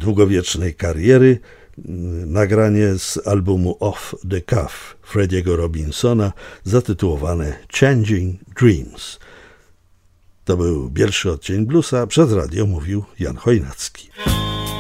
długowiecznej kariery, nagranie z albumu Off the Cuff Frediego Robinsona zatytułowane Changing Dreams. To był pierwszy odcień bluesa, przez radio mówił Jan Chojnacki.